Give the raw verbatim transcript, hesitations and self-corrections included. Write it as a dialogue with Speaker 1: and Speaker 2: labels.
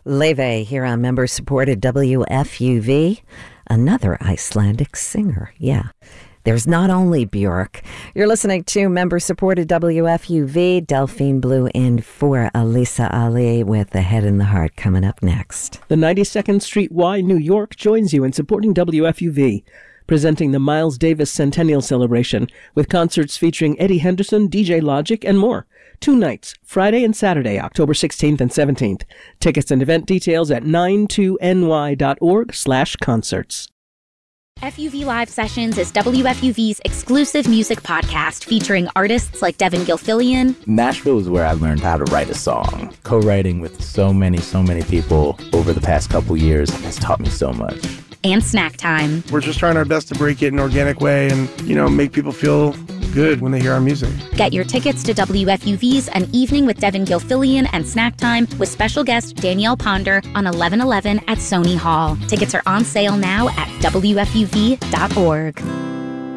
Speaker 1: Leve here on member-supported W F U V, another Icelandic singer. Yeah, there's not only Björk. You're listening to member-supported W F U V, Delphine Blue in for Alisa Ali with The Head and the Heart coming up next.
Speaker 2: The ninety-second Street Y, New York joins you in supporting W F U V, presenting the Miles Davis Centennial Celebration with concerts featuring Eddie Henderson, D J Logic, and more. Two nights, Friday and Saturday, October sixteenth and seventeenth. Tickets and event details at ninety-two N Y dot org slash concerts.
Speaker 3: F U V Live Sessions is W F U V's exclusive music podcast featuring artists like Devin Gilfillian.
Speaker 4: Nashville is where I learned how to write a song. Co-writing with so many, so many people over the past couple years has taught me so much.
Speaker 3: And Snack Time.
Speaker 5: We're just trying our best to break it in an organic way and, you know, make people feel good when they hear our music.
Speaker 3: Get your tickets to W F U V's An Evening with Devin Gilfillian and Snack Time with special guest Danielle Ponder on eleven eleven at Sony Hall. Tickets are on sale now at W F U V dot org.